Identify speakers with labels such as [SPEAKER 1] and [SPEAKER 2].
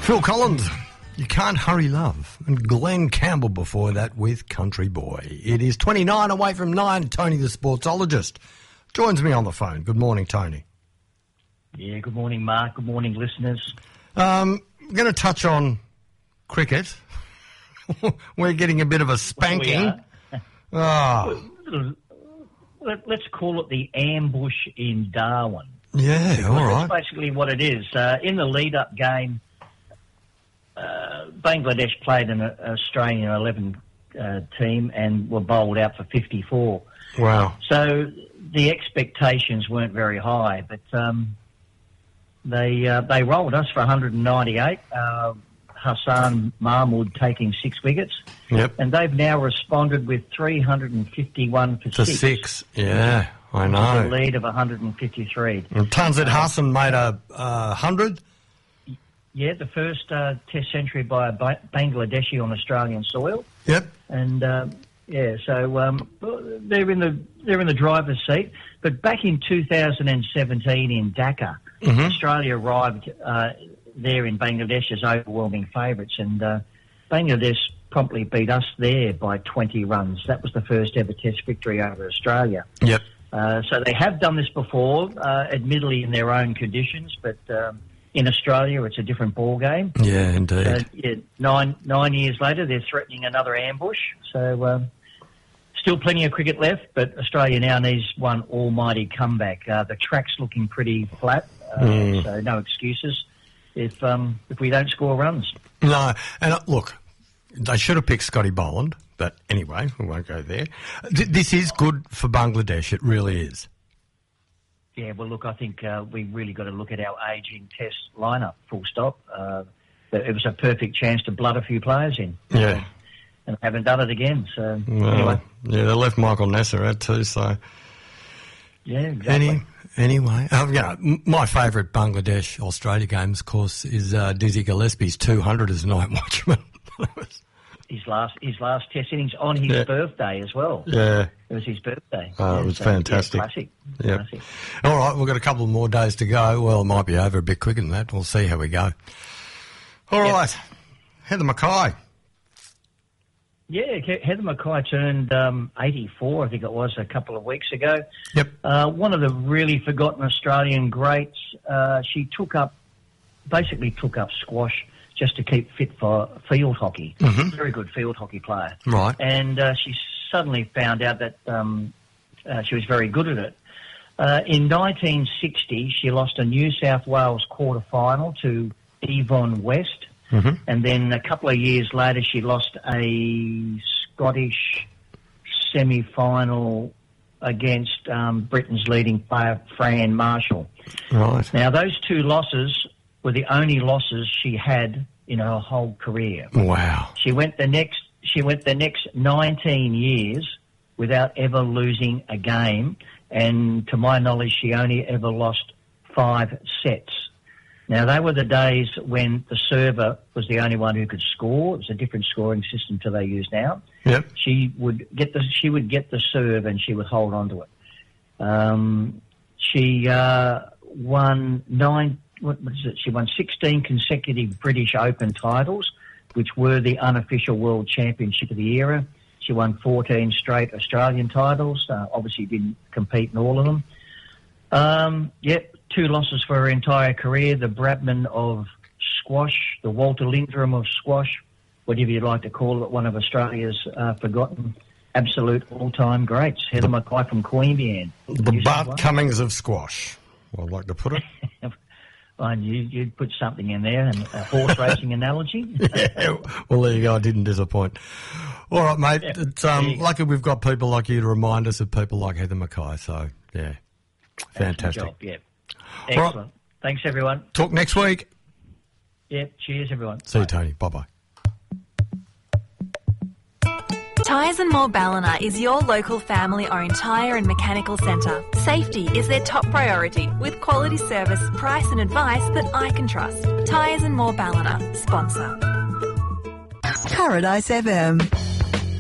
[SPEAKER 1] Phil Collins, You Can't Hurry Love, and Glenn Campbell before that with Country Boy. It is 29 away from 9. Tony the Sportsologist joins me on the phone. Good morning, Tony.
[SPEAKER 2] Yeah, good morning, Mark. Good morning, listeners.
[SPEAKER 1] I'm going to touch on cricket. We're getting a bit of a spanking.
[SPEAKER 2] Let's call it the ambush in Darwin.
[SPEAKER 1] Yeah,
[SPEAKER 2] because
[SPEAKER 1] all right.
[SPEAKER 2] That's basically what it is. In the lead-up game, Bangladesh played an Australian 11 team and were bowled out for 54.
[SPEAKER 1] Wow.
[SPEAKER 2] So the expectations weren't very high, but they rolled us for 198. Hassan Mahmood taking 6 wickets.
[SPEAKER 1] Yep.
[SPEAKER 2] And they've now responded with 351 for 6.
[SPEAKER 1] Yeah, I know.
[SPEAKER 2] A lead of 153.
[SPEAKER 1] And Tanzit Hassan made a 100.
[SPEAKER 2] Yeah, the first Test century by a Bangladeshi on Australian soil.
[SPEAKER 1] Yep.
[SPEAKER 2] And so they're in the driver's seat. But back in 2017 in Dhaka, Australia arrived there in Bangladesh as overwhelming favourites, and Bangladesh promptly beat us there by 20 runs. That was the first ever Test victory over Australia.
[SPEAKER 1] Yep.
[SPEAKER 2] So they have done this before, admittedly in their own conditions, but in Australia it's a different ball game.
[SPEAKER 1] Yeah, indeed.
[SPEAKER 2] 9 years later, they're threatening another ambush. So still plenty of cricket left, but Australia now needs one almighty comeback. The track's looking pretty flat, so no excuses if we don't score runs.
[SPEAKER 1] No, and look, they should have picked Scotty Boland, but anyway, we won't go there. This is good for Bangladesh, it really is.
[SPEAKER 2] Yeah, well, look, I think we really got to look at our ageing Test lineup, full stop. It was a perfect chance to blood a few players in.
[SPEAKER 1] Yeah.
[SPEAKER 2] And haven't done it again, so
[SPEAKER 1] anyway. Yeah, they left Michael Nasser out too, so...
[SPEAKER 2] Yeah, exactly.
[SPEAKER 1] Anyway, my favourite Bangladesh-Australia game, of course, is Dizzy Gillespie's 200 as night watchman.
[SPEAKER 2] His last Test innings on his birthday as well.
[SPEAKER 1] Yeah.
[SPEAKER 2] It was his birthday.
[SPEAKER 1] It was fantastic.
[SPEAKER 2] Yeah, classic.
[SPEAKER 1] Yep.
[SPEAKER 2] Classic.
[SPEAKER 1] All right, we've got a couple more days to go. Well, it might be over a bit quicker than that. We'll see how we go. All right, Heather Mackay.
[SPEAKER 2] Yeah, Heather Mackay turned 84, I think it was, a couple of weeks ago.
[SPEAKER 1] Yep.
[SPEAKER 2] One of the really forgotten Australian greats. She took up squash just to keep fit for field hockey. Very good field hockey player.
[SPEAKER 1] Right.
[SPEAKER 2] And she suddenly found out that she was very good at it. In 1960, she lost a New South Wales quarter-final to Yvonne West. And then a couple of years later, she lost a Scottish semi-final against Britain's leading player, Fran Marshall.
[SPEAKER 1] Right.
[SPEAKER 2] Now, those two losses were the only losses she had in her whole career.
[SPEAKER 1] Wow.
[SPEAKER 2] She went the next 19 years without ever losing a game, and to my knowledge, she only ever lost 5 sets. Now, they were the days when the server was the only one who could score. It was a different scoring system to they use now.
[SPEAKER 1] Yep.
[SPEAKER 2] She would get the serve and she would hold on to it. She won 16 consecutive British Open titles, which were the unofficial World Championship of the era. She won 14 straight Australian titles. Obviously didn't compete in all of them. 2 losses for her entire career, the Bradman of squash, the Walter Lindrum of squash, whatever you'd like to call it, one of Australia's forgotten absolute all-time greats, Heather Mackay from Queanbeyan.
[SPEAKER 1] The Bart Cummings of squash, I'd like to put it.
[SPEAKER 2] And you'd put something in there, and a horse racing analogy.
[SPEAKER 1] Yeah, well, there you go, I didn't disappoint. All right, mate, it's lucky we've got people like you to remind us of people like Heather Mackay, so, yeah, fantastic.
[SPEAKER 2] Job, yeah. Excellent. Right. Thanks, everyone.
[SPEAKER 1] Talk next week.
[SPEAKER 2] Yeah, cheers, everyone.
[SPEAKER 1] See you, Tony. Bye-bye.
[SPEAKER 3] Tyres and More Ballina is your local family-owned tyre and mechanical centre. Safety is their top priority, with quality service, price and advice that I can trust. Tyres and More Ballina, sponsor.
[SPEAKER 4] Paradise FM.